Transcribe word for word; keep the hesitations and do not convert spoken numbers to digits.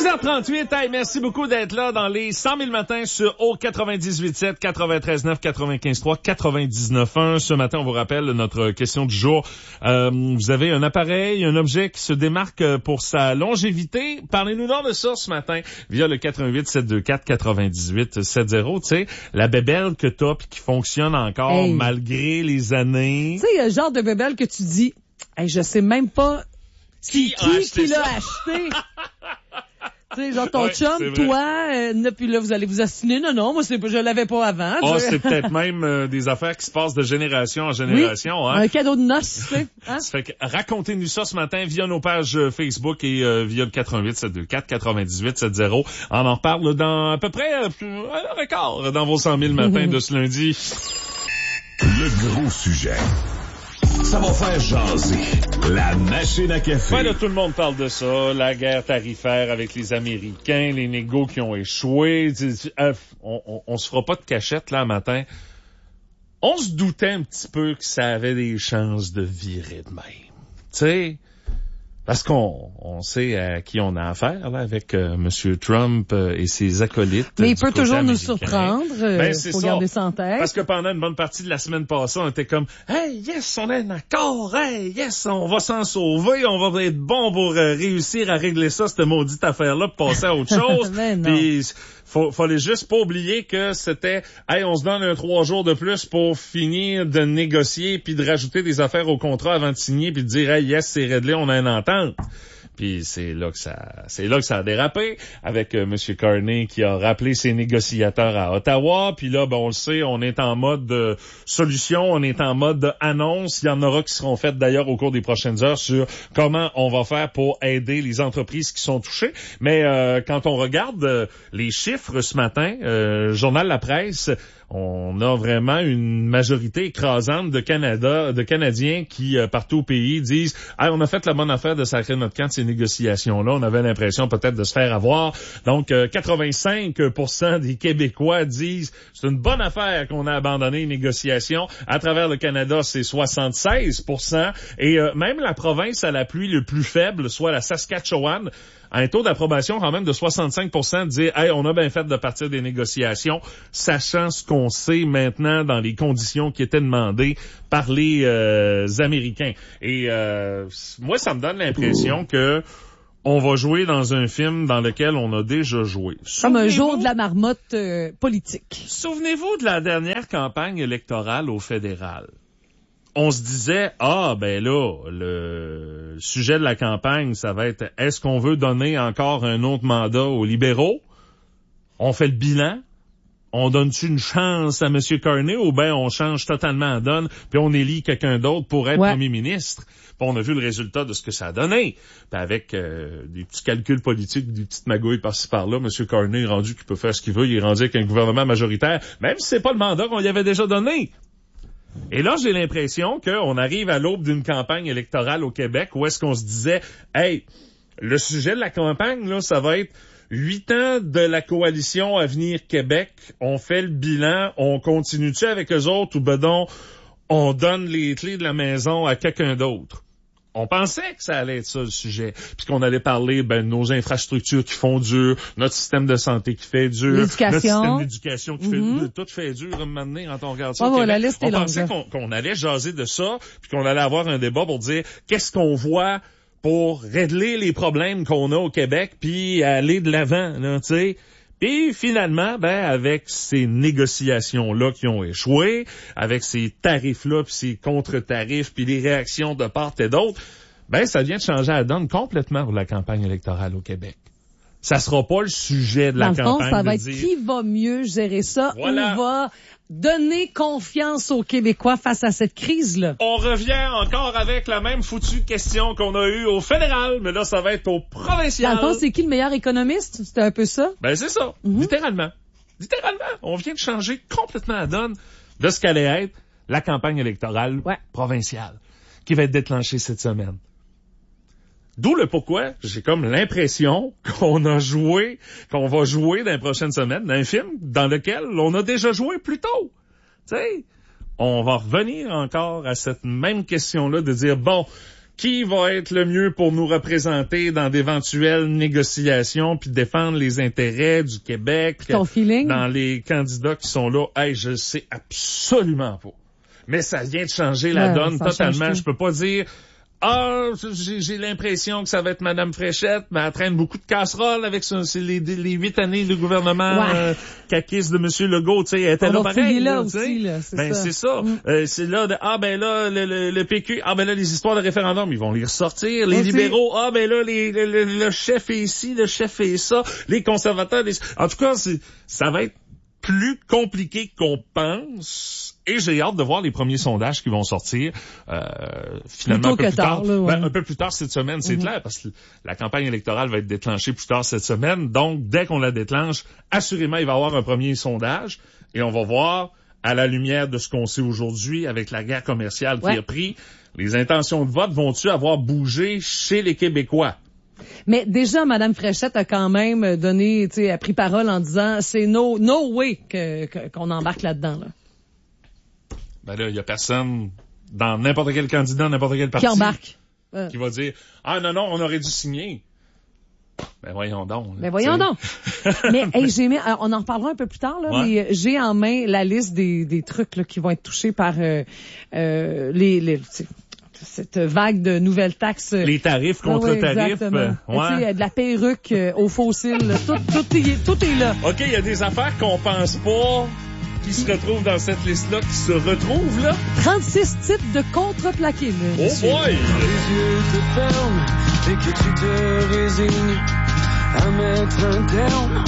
heures trente-huit, hey, merci beaucoup d'être là dans les cent mille matins sur O quatre-vingt-dix-huit sept, quatre-vingt-treize neuf, quatre-vingt-quinze trois, quatre-vingt-dix-neuf un. Ce matin, on vous rappelle notre question du jour. Euh, vous avez un appareil, un objet qui se démarque pour sa longévité. Parlez-nous donc de ça ce matin via le quatre un huit, sept deux quatre, quatre-vingt-dix-huit soixante. Tu sais, la bébelle que t'as pis qui fonctionne encore hey. malgré les années. Tu sais, le genre de bébelle que tu dis, hey, je sais même pas qui, qui, qui l'a acheté. Tu sais, genre ton ouais, chum, toi, euh, puis là, vous allez vous assiner. Non, non, moi, c'est, je l'avais pas avant. Oh, c'est peut-être même euh, des affaires qui se passent de génération en génération. Oui, hein. Un cadeau de noces, tu sais. Hein? Ça fait que racontez-nous ça ce matin via nos pages Facebook et euh, via le quatre un huit, sept deux quatre, quatre-vingt-dix-huit soixante. On en reparle dans à peu près euh, un heure et quart dans vos cent mille matins de ce lundi. Le gros sujet. Ça va faire jaser. La machine à café. Ouais, là, tout le monde parle de ça. La guerre tarifaire avec les Américains, les négos qui ont échoué. On, on, on se fera pas de cachette, là, matin. On se doutait un petit peu que ça avait des chances de virer de même. Tu sais, parce qu'on on sait à qui on a affaire, là, avec euh, M. Trump euh, et ses acolytes. Mais il peut toujours américain. nous surprendre. Euh, ben, c'est faut ça. garder ça en tête. Parce que pendant une bonne partie de la semaine passée, on était comme « Hey, yes, on a un accord! Hey, yes, on va s'en sauver! On va être bon pour euh, réussir à régler ça, cette maudite affaire-là, pour passer à autre chose. » Puis, faut, fallait juste pas oublier que c'était « Hey, on se donne un trois jours de plus pour finir de négocier puis de rajouter des affaires au contrat avant de signer puis de dire « Hey, yes, c'est réglé, on a une entente. » Puis c'est là que ça, c'est là que ça a dérapé avec euh, M. Carney qui a rappelé ses négociateurs à Ottawa. Puis là, ben on le sait, on est en mode de solution, on est en mode de annonce. Il y en aura qui seront faites d'ailleurs au cours des prochaines heures sur comment on va faire pour aider les entreprises qui sont touchées. Mais euh, quand on regarde euh, les chiffres ce matin, euh, Journal La Presse, on a vraiment une majorité écrasante de Canada, de Canadiens qui, euh, partout au pays, disent hey, « on a fait la bonne affaire de sacrer notre camp de ces négociations-là. On avait l'impression peut-être de se faire avoir. » Donc, euh, quatre-vingt-cinq pour cent des Québécois disent « c'est une bonne affaire qu'on a abandonné les négociations. » À travers le Canada, c'est soixante-seize pour cent. Et euh, même la province à la pluie le plus faible, soit la Saskatchewan, un taux d'approbation quand même de soixante-cinq pour cent de dire « Hey, on a bien fait de partir des négociations, sachant ce qu'on sait maintenant dans les conditions qui étaient demandées par les euh, Américains. » Et euh, moi, ça me donne l'impression que on va jouer dans un film dans lequel on a déjà joué. Comme un jour de la marmotte euh, politique. Souvenez-vous de la dernière campagne électorale au fédéral. On se disait, ah, ben là, le sujet de la campagne, ça va être, est-ce qu'on veut donner encore un autre mandat aux libéraux? On fait le bilan. On donne-tu une chance à M. Carney ou ben on change totalement la donne puis on élit quelqu'un d'autre pour être ouais. premier ministre? Puis on a vu le résultat de ce que ça a donné. Puis avec euh, des petits calculs politiques, des petites magouilles par-ci par-là, M. Carney est rendu qu'il peut faire ce qu'il veut. Il est rendu avec un gouvernement majoritaire, même si c'est pas le mandat qu'on lui avait déjà donné. Et là, j'ai l'impression qu'on arrive à l'aube d'une campagne électorale au Québec où est-ce qu'on se disait, hey, le sujet de la campagne, là, ça va être huit ans de la coalition Avenir Québec. On fait le bilan, on continue-tu avec eux autres ou ben donc, on donne les clés de la maison à quelqu'un d'autre? On pensait que ça allait être ça le sujet, puis qu'on allait parler ben de nos infrastructures qui font dur, notre système de santé qui fait dur, notre système d'éducation qui mm-hmm. fait tout fait dur à un moment donné quand on regarde ça. Oh, bon, la liste on est pensait longue. qu'on, qu'on allait jaser de ça, puis qu'on allait avoir un débat pour dire qu'est-ce qu'on voit pour régler les problèmes qu'on a au Québec, puis aller de l'avant, là, tu sais. Et finalement, ben avec ces négociations-là qui ont échoué, avec ces tarifs-là, puis ces contre-tarifs, puis les réactions de part et d'autre, ben ça vient de changer la donne complètement pour la campagne électorale au Québec. Ça sera pas le sujet de la Dans le fond, campagne. Ça va de être dire, qui va mieux gérer ça, voilà. On va donner confiance aux Québécois face à cette crise-là. On revient encore avec la même foutue question qu'on a eue au fédéral, mais là, ça va être au provincial. Dans le fond, c'est qui le meilleur économiste? C'était un peu ça? Ben, c'est ça. Mm-hmm. Littéralement. Littéralement. On vient de changer complètement la donne de ce qu'allait être la campagne électorale ouais. provinciale qui va être déclenchée cette semaine. D'où le pourquoi j'ai comme l'impression qu'on a joué, qu'on va jouer dans les prochaines semaines dans un film dans lequel on a déjà joué plus tôt. Tu sais, on va revenir encore à cette même question-là de dire, bon, qui va être le mieux pour nous représenter dans d'éventuelles négociations puis défendre les intérêts du Québec. Ton feeling? Dans les candidats qui sont là, hey, je sais absolument pas. Mais ça vient de changer la ouais, donne totalement. Je peux pas dire, ah, j'ai, j'ai l'impression que ça va être Madame Fréchette, mais elle traîne beaucoup de casseroles avec ça. C'est les, les huit années du gouvernement ouais. euh, caquiste de Monsieur Legault, tu sais, elle était on là pareil. là, là aussi, là, c'est ben ça. c'est ça. Mm. Euh, c'est là, de, ah ben là, le, le, le P Q, ah ben là, les histoires de référendum, ils vont les ressortir. Les aussi. libéraux, ah ben là, les, le, le, le chef est ici, le chef est ça. Les conservateurs, les... en tout cas, c'est, ça va être plus compliqué qu'on pense. Et j'ai hâte de voir les premiers sondages qui vont sortir euh, finalement Plutôt un peu plus tard. tard. Là, ouais. ben, un peu plus tard cette semaine, c'est mm-hmm. clair, parce que la campagne électorale va être déclenchée plus tard cette semaine. Donc, dès qu'on la déclenche, assurément, il va y avoir un premier sondage et on va voir, à la lumière de ce qu'on sait aujourd'hui avec la guerre commerciale ouais. qui a pris, les intentions de vote vont-tu avoir bougé chez les Québécois? Mais déjà, Mme Fréchette a quand même donné, tu sais, a pris parole en disant c'est no, no way que, que, qu'on embarque là-dedans, là. Ben là, il y a personne dans n'importe quel candidat, n'importe quel parti qui embarque. Euh. Qui va dire ah non non, on aurait dû signer. Ben voyons donc. Là, ben voyons donc. Mais hey, j'ai mis, on en reparlera un peu plus tard là, ouais. mais j'ai en main la liste des des trucs là, qui vont être touchés par euh, euh, les les cette vague de nouvelles taxes. Les tarifs contre ah oui, tarifs. Euh, ouais. De la perruque euh, aux fossiles. tout, tout, est, tout est là. OK, il y a des affaires qu'on pense pas qui se retrouvent dans cette liste-là, qui se retrouvent là. trente-six types de contreplaqués. Oh boy! Les yeux te ferment et que tu te résignes à mettre un terme